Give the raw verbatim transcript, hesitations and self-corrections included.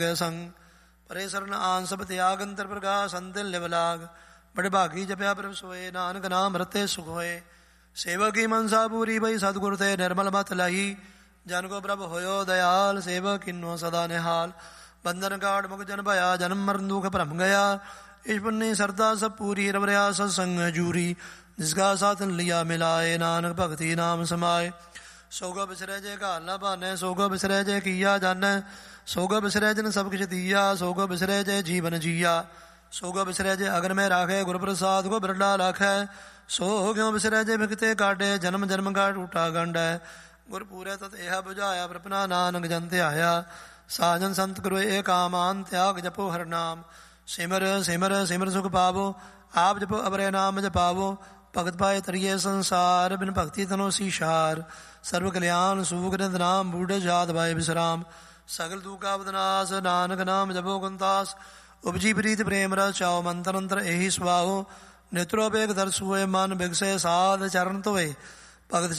ਸੰਗ ਪਰੇ ਸਰਨ ਆਨ ਸਭ ਤਿਆਗ ਅੰਤਰ ਪ੍ਰਗਾਸ ਅੰਤਿਲ ਲਿਵਲਾਗ ਬੜੇ ਭਾਗੀ ਜਪਿਆ ਪ੍ਰਭ ਸੋਏ ਨਾਨਕ ਨਾਮ ਰਤੇ ਸੁਖ ਹੋਏ। ਸੇਵਕ ਕੀ ਮਨਸਾ ਪੂਰੀ ਬਈ ਸਤਿਗੁਰ ਤੇ ਨਿਰਮਲ ਮਤ ਲਾਈ ਜਨ ਕੋ ਪ੍ਰਭ ਹੋਇਓ ਦਇਆਲ ਸੇਵਕ ਕਿਨੋ ਸਦਾ ਨਿਹਾਲ। ਬੰਧਨ ਕਾੜ ਮੁਖ ਜਨ ਭਇਆ ਜਨਮ ਮਰਨ ਦੁਖ ਭਰਮ ਗਿਆ ਇਸ ਪੁੰਨੀ ਸਰਦਾ ਸਭ ਪੂਰੀ ਰਵ ਰਿਆ ਸਤ ਸੰਗ ਜੂਰੀ ਜਿਸਕਾ ਸਾਥ ਲਿਆ ਮਿਲਾਏ ਨਾਨਕ ਭਗਤੀ ਨਾਮ ਸਮਾਏ। ਸੋਗੋ ਬਿਸਰੈ ਜੇ ਘਾਲ ਨਾ ਭਾਨੈ ਸੋਗੋ ਬਿਸਰੈ ਜੇ ਕੀਆ ਜਾਨੈ ਸੋਗੋ ਬਿਸਰੈ ਜਨ ਸਭ ਕਿਛ ਦੀਆ ਸੋਗੋ ਬਿਸਰੈ ਜੇ ਜੀਵਨ ਜੀਆ ਸੋਗੋ ਬਿਸਰੈ ਜੇ ਅਗਨ ਮੈਂ ਰਾਖੈ ਗੁਰ ਪ੍ਰਸਾਦ ਕੋ ਬਿਰਲਾ ਲਾਖੈ ਸੋ ਕਿਉ ਬਿਸਰੈ ਜੇ ਭਗਤੇ ਕਾਢੇ ਜਨਮ ਜਨਮ ਕਾ ਟੂਟਾ ਗੰਢੈ ਗੁਰ ਪੂਰੈ ਤਤ ਇਹ ਬੁਝਾਇਆ ਪ੍ਰਪਨਾ ਨਾਨਕ ਜਨ ਧਿਆਇਆ ਸਾਜਨ ਸੰਤ ਕਰੋ ਇਹ ਕਾਮਾਨ ਤਿਆਗ ਜਪੋ ਹਰ ਨਾਮ ਸਿਮਰ ਸਿਮਰ ਸਿਮਰ ਸੁਖ ਪਾਵੋ ਆਪ ਜਪੋ ਅਬਰੇ ਨਾਮ ਜਪਾਵੋ ਭਗਤ ਪਾਏ ਤਰੀਏ ਸੰਸਾਰ ਬਿਨ ਭਗਤੀ ਤਨੋ ਸੀਸ਼ਾਰ ਸਰਵ ਕਲਿਆਣ ਸੂਖ ਨਿਤ ਨਾਮ ਬੂਢੇ ਜਾਤ ਭਾਏ ਵਿਸਰਾਮ ਸਗਲ ਦੂਕਾ ਬਦਨਾਸ ਨਾਨਕ ਨਾਮ ਜਪੋ ਗੁੰਤਾਸ ਉਪਜੀ ਪ੍ਰੀਤ ਪ੍ਰੇਮ ਰਸ ਚਾਓ ਮੰਤਰ ਅੰਤਰ ਇਹੀ ਸੁਆਹੋ ਨਿਤਰੋ ਬੇਗ ਦਰਸ ਹੋਏ ਮਨ ਬਿਗਸੇ ਸਾਧ ਚਰਨ ਧੋਏ ਭਗਤ